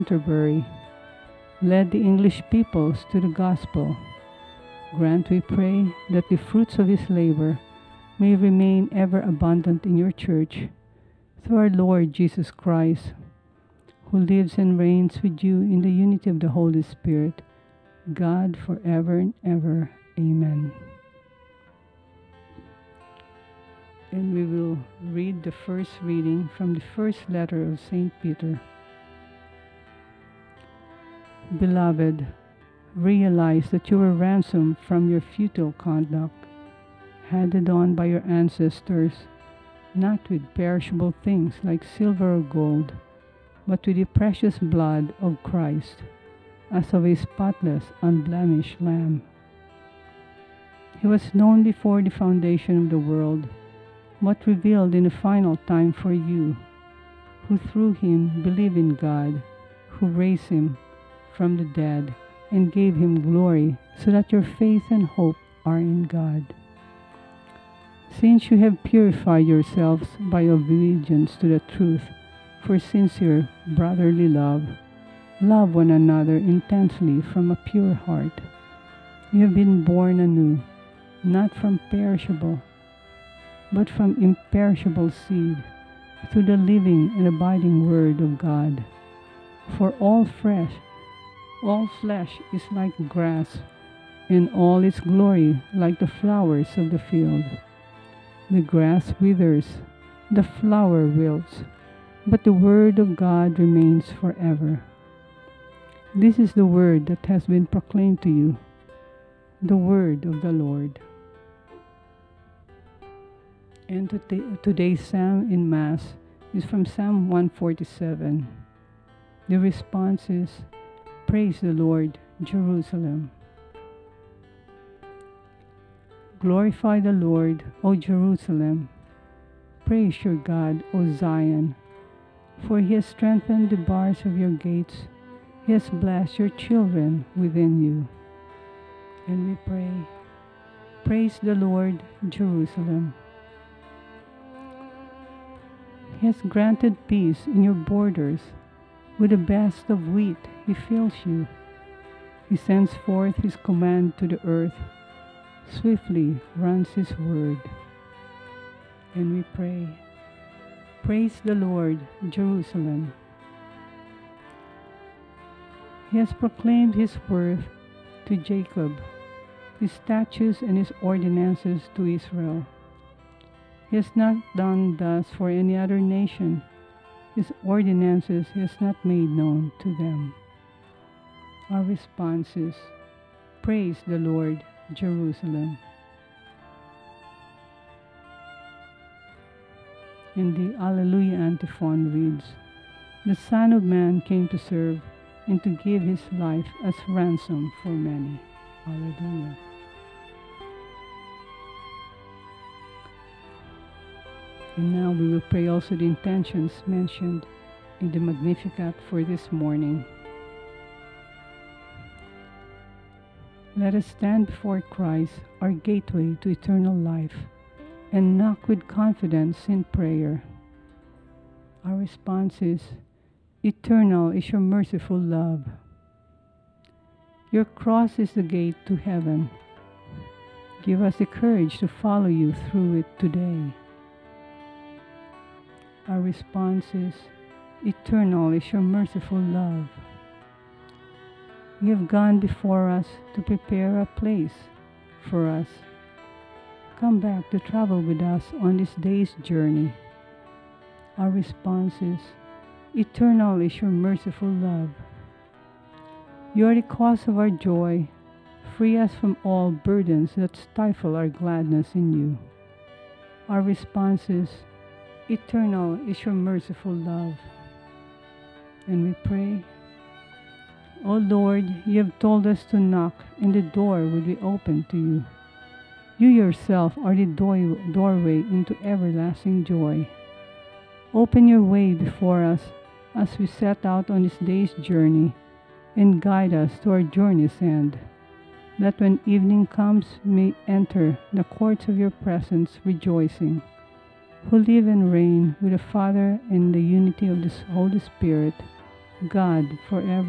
Canterbury, led the English peoples to the gospel. Grant, we pray, that the fruits of his labor may remain ever abundant in your church, through our Lord Jesus Christ, who lives and reigns with you in the unity of the Holy Spirit, God forever and ever. Amen. And we will read the first reading from the first letter of St. Peter. Beloved, realize that you were ransomed from your futile conduct, handed on by your ancestors, not with perishable things like silver or gold, but with the precious blood of Christ, as of a spotless, unblemished lamb. He was known before the foundation of the world, but revealed in the final time for you, who through him believe in God, who raised him from the dead and gave him glory, so that your faith and hope are in God. Since you have purified yourselves by obedience to the truth for sincere brotherly love, love one another intensely from a pure heart. You have been born anew, not from perishable, but from imperishable seed, through the living and abiding Word of God. For all flesh is like grass, and all its glory like the flowers of the field. The grass withers, the flower wilts, but the word of God remains forever. This is the word that has been proclaimed to you, the word of the Lord. And today's psalm in Mass is from Psalm 147. The response is, Praise the Lord, Jerusalem. Glorify the Lord, O Jerusalem. Praise your God, O Zion. For he has strengthened the bars of your gates. He has blessed your children within you. And we pray, Praise the Lord, Jerusalem. He has granted peace in your borders. With the best of wheat he fills you. He sends forth his command to the earth. Swiftly runs his word. And we pray, Praise the Lord, Jerusalem. He has proclaimed his worth to Jacob, his statutes and his ordinances to Israel. He has not done thus for any other nation. His ordinances he has not made known to them. Our response is, Praise the Lord, Jerusalem. And the Alleluia antiphon reads, The Son of Man came to serve and to give his life as ransom for many. Alleluia. And now we will pray also the intentions mentioned in the Magnificat for this morning. Let us stand before Christ, our gateway to eternal life, and knock with confidence in prayer. Our response is, Eternal is your merciful love. Your cross is the gate to heaven. Give us the courage to follow you through it today. Our response is, Eternal is your merciful love. You have gone before us to prepare a place for us. Come back to travel with us on this day's journey. Our response is, Eternal is your merciful love. You are the cause of our joy. Free us from all burdens that stifle our gladness in you. Our response is, Eternal is your merciful love. And we pray, O Lord, you have told us to knock, and the door will be opened to you. You yourself are the doorway into everlasting joy. Open your way before us as we set out on this day's journey, and guide us to our journey's end, that when evening comes we may enter the courts of your presence rejoicing, who live and reign with the Father in the unity of the Holy Spirit, God forever.